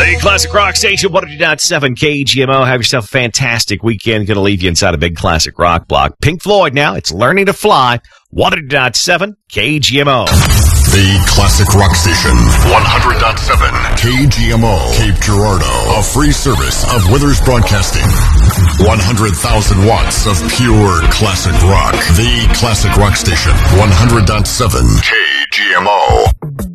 The Classic Rock Station, 102.7 KGMO. Have yourself a fantastic weekend. Going to leave you inside a big classic rock block. Pink Floyd now. It's Learning to Fly, 102.7 KGMO. The Classic Rock Station, 100.7 KGMO, Cape Girardeau. A free service of Withers Broadcasting. 100,000 watts of pure classic rock. The Classic Rock Station, 100.7 KGMO.